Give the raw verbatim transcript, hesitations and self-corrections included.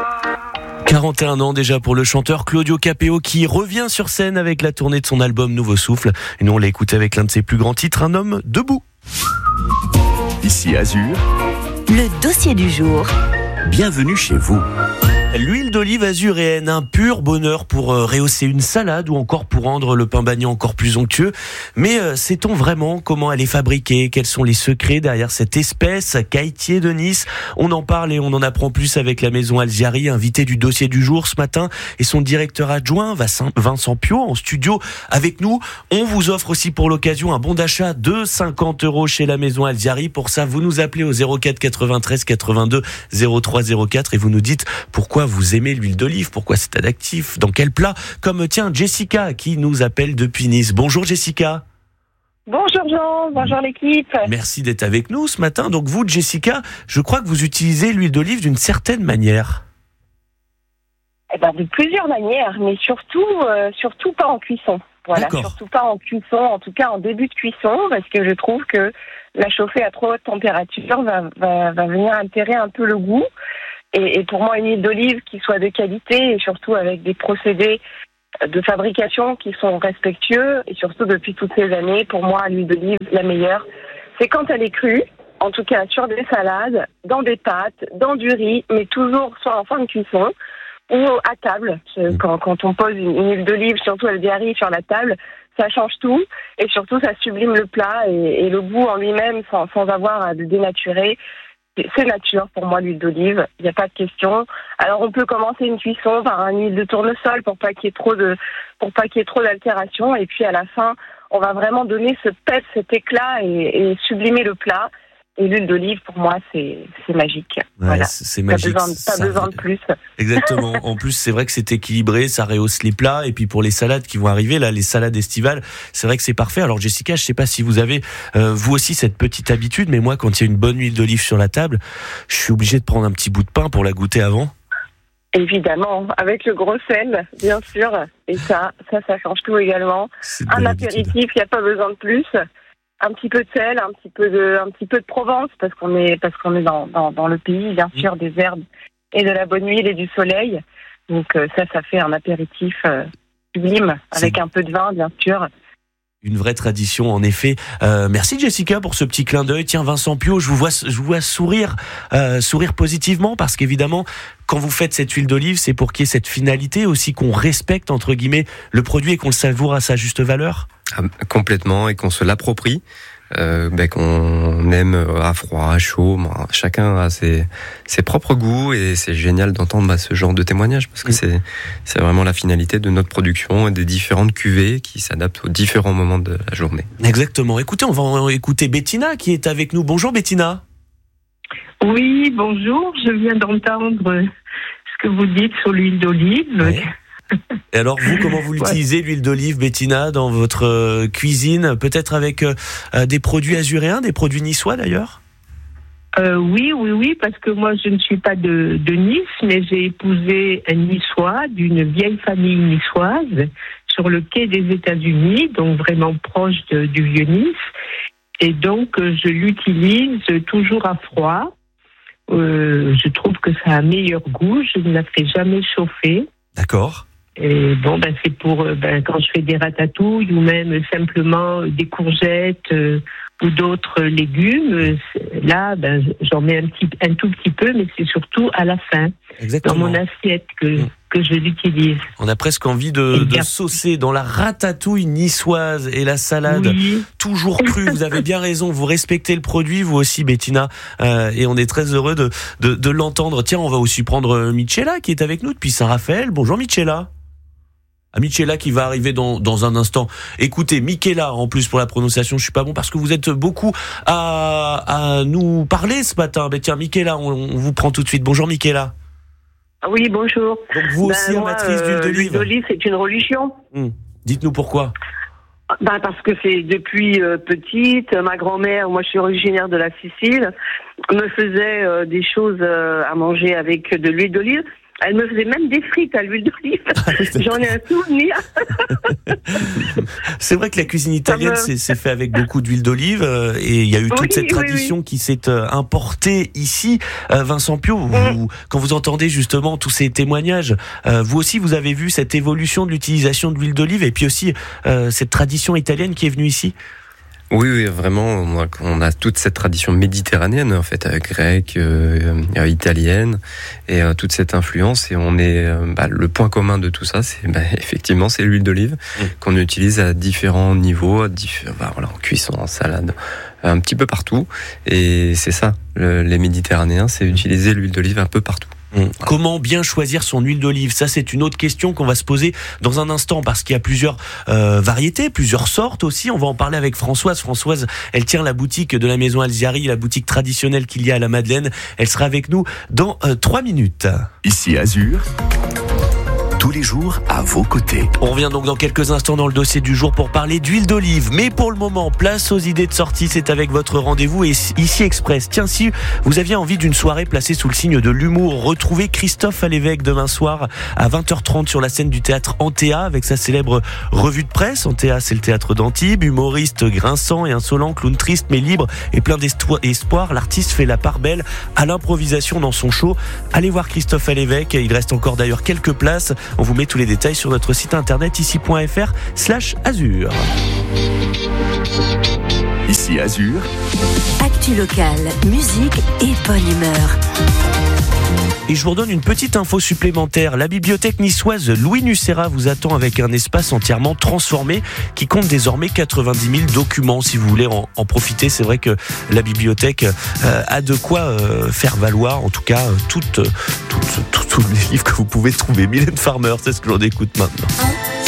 quarante et un ans déjà pour le chanteur Claudio Capéo qui revient sur scène avec la tournée de son album Nouveau Souffle. Et nous on l'a écouté avec l'un de ses plus grands titres, Un homme debout. Ici Azur, le dossier du jour. Bienvenue chez vous. L'huile d'olive azuréenne, un pur bonheur pour euh, rehausser une salade ou encore pour rendre le pain bagné encore plus onctueux. Mais euh, sait-on vraiment comment elle est fabriquée? Quels sont les secrets derrière cette espèce caïtier de Nice? On en parle et on en apprend plus avec la maison Alziari, invité du dossier du jour ce matin, et son directeur adjoint Vincent Piot en studio avec nous. On vous offre aussi pour l'occasion un bon d'achat de cinquante euros chez la maison Alziari. Pour ça, vous nous appelez au zéro quatre quatre-vingt-treize quatre-vingt-deux zéro trois zéro quatre et vous nous dites pourquoi vous aimez l'huile d'olive, pourquoi c'est addictif, dans quel plat, comme tiens Jessica qui nous appelle depuis Nice. Bonjour Jessica. Bonjour Jean, bonjour l'équipe. Merci d'être avec nous ce matin. Donc vous Jessica, je crois que vous utilisez l'huile d'olive d'une certaine manière. Eh ben, de plusieurs manières, mais surtout, euh, surtout pas en cuisson. Voilà, D'accord. Surtout pas en cuisson, en tout cas en début de cuisson, parce que je trouve que la chauffer à trop haute température va, va, va venir altérer un peu le goût. Et, et pour moi, une huile d'olive qui soit de qualité et surtout avec des procédés de fabrication qui sont respectueux et surtout depuis toutes ces années, pour moi, l'huile d'olive, la meilleure, c'est quand elle est crue, en tout cas sur des salades, dans des pâtes, dans du riz, mais toujours soit en fin de cuisson ou à table. Quand, quand on pose une, une huile d'olive, surtout elle diarrhée sur la table, ça change tout et surtout ça sublime le plat et, et le goût en lui-même sans, sans avoir à le dénaturer. C'est nature pour moi l'huile d'olive, il n'y a pas de question. Alors on peut commencer une cuisson par une huile de tournesol pour pas qu'il y ait trop de pour pas qu'il y ait trop d'altération et puis à la fin on va vraiment donner ce pep, cet éclat et, et sublimer le plat. Et l'huile d'olive pour moi c'est c'est magique. Ouais, voilà. C'est magique. Pas besoin, pas ça... besoin de plus. Exactement. En plus, c'est vrai que c'est équilibré, ça rehausse les plats. Et puis pour les salades qui vont arriver, là, les salades estivales, c'est vrai que c'est parfait. Alors Jessica, je sais pas si vous avez euh, vous aussi cette petite habitude, mais moi, quand il y a une bonne huile d'olive sur la table, je suis obligé de prendre un petit bout de pain pour la goûter avant. Évidemment, avec le gros sel, bien sûr. Et ça, ça, ça change tout également. Un apéritif, il n'y a pas besoin de plus. Un petit peu de sel, un petit peu de, un petit peu de Provence, parce qu'on est, parce qu'on est dans, dans, dans le pays, bien sûr, des herbes et de la bonne huile et du soleil. Donc euh, ça, ça fait un apéritif euh, sublime, avec c'est... un peu de vin, bien sûr. Une vraie tradition, en effet. Euh, merci Jessica pour ce petit clin d'œil. Tiens, Vincent Piot, je vous vois, je vous vois sourire, euh, sourire positivement, parce qu'évidemment, quand vous faites cette huile d'olive, c'est pour qu'il y ait cette finalité aussi, qu'on respecte entre guillemets le produit et qu'on le savoure à sa juste valeur. Ah, complètement, et qu'on se l'approprie, euh, ben, qu'on aime à froid, à chaud. Bon, chacun a ses, ses propres goûts et c'est génial d'entendre bah, ce genre de témoignage parce que mmh. c'est, c'est vraiment la finalité de notre production et des différentes cuvées qui s'adaptent aux différents moments de la journée. Exactement. Écoutez, on va écouter Bettina qui est avec nous. Bonjour Bettina. Oui, bonjour. Je viens d'entendre ce que vous dites sur l'huile d'olive. Ouais. Et alors vous, comment vous l'utilisez ouais. l'huile d'olive, Bettina, dans votre euh, cuisine, peut-être avec euh, des produits azuréens, des produits niçois d'ailleurs? euh, Oui, oui, oui, parce que moi je ne suis pas de, de Nice, mais j'ai épousé un Niçois d'une vieille famille niçoise sur le quai des États-Unis, donc vraiment proche de, du Vieux-Nice, et donc je l'utilise toujours à froid. Euh, je trouve que ça a un meilleur goût, je ne la fais jamais chauffer. D'accord. Et bon, ben c'est pour ben, quand je fais des ratatouilles ou même simplement des courgettes euh, ou d'autres légumes. Là, ben j'en mets un petit, un tout petit peu, mais c'est surtout à la fin, Exactement. Dans mon assiette que mmh. que je l'utilise. On a presque envie de, de saucer dans la ratatouille niçoise et la salade oui. toujours crue. Vous avez bien raison, vous respectez le produit, vous aussi, Bettina, euh, et on est très heureux de, de de l'entendre. Tiens, on va aussi prendre Michela qui est avec nous depuis Saint-Raphaël. Bonjour Michela. Ah, Michela qui va arriver dans, dans un instant. Écoutez, Michela, en plus pour la prononciation, je suis pas bon parce que vous êtes beaucoup à, à nous parler ce matin. Ben tiens, Michela, on, on vous prend tout de suite. Bonjour Michela. Oui, bonjour. Donc vous ben aussi moi, amatrice d'huile d'olive. L'huile d'olive, c'est une religion. Hum. Dites-nous pourquoi. Ben parce que c'est depuis euh, petite, ma grand-mère, moi je suis originaire de la Sicile, me faisait euh, des choses euh, à manger avec de l'huile d'olive. Elle me faisait même des frites à l'huile d'olive. Ah oui, J'en ai un souvenir. C'est vrai que la cuisine italienne, me... c'est, c'est fait avec beaucoup d'huile d'olive euh, et il y a eu toute oui, cette oui, tradition oui. qui s'est euh, importée ici. Euh, Vincent Piot, vous, Mm. quand vous entendez justement tous ces témoignages, euh, vous aussi vous avez vu cette évolution de l'utilisation de l'huile d'olive et puis aussi euh, cette tradition italienne qui est venue ici. Oui, oui, vraiment, on a, on a toute cette tradition méditerranéenne, en fait, euh, grecque, euh, euh, italienne, et euh, toute cette influence. Et on est, euh, bah, le point commun de tout ça, c'est bah, effectivement, c'est l'huile d'olive mmh. qu'on utilise à différents niveaux, à diff- bah, voilà, en cuisson, en salade, un petit peu partout. Et c'est ça, le, les Méditerranéens, c'est utiliser l'huile d'olive un peu partout. Mmh. Comment bien choisir son huile d'olive? Ça, c'est une autre question qu'on va se poser dans un instant parce qu'il y a plusieurs euh, variétés, plusieurs sortes aussi. On va en parler avec Françoise. Françoise, elle tient la boutique de la Maison Alziari, la boutique traditionnelle qu'il y a à la Madeleine. Elle sera avec nous dans euh, trois minutes. Ici Azur, tous les jours à vos côtés. On revient donc dans quelques instants dans le dossier du jour pour parler d'huile d'olive. Mais pour le moment, place aux idées de sortie. C'est avec votre rendez-vous et ici Express. Tiens, si vous aviez envie d'une soirée placée sous le signe de l'humour, retrouvez Christophe Alévêque demain soir à vingt heures trente sur la scène du théâtre Antea avec sa célèbre revue de presse. Antea, c'est le théâtre d'Antibes. Humoriste grinçant et insolent, clown triste mais libre et plein d'espoir. L'artiste fait la part belle à l'improvisation dans son show. Allez voir Christophe Alévêque. Il reste encore d'ailleurs quelques places. On vous met tous les détails sur notre site internet ici point f r slash azur. Ici Azur, Actu locale, musique et bonne humeur. Et je vous redonne une petite info supplémentaire. La bibliothèque niçoise Louis Nucera vous attend avec un espace entièrement transformé qui compte désormais quatre-vingt-dix mille documents. Si vous voulez en, en profiter, c'est vrai que la bibliothèque euh, a de quoi euh, faire valoir, en tout cas, euh, toutes, toutes, toutes, tous les livres que vous pouvez trouver. Mylène Farmer, c'est ce que l'on écoute maintenant.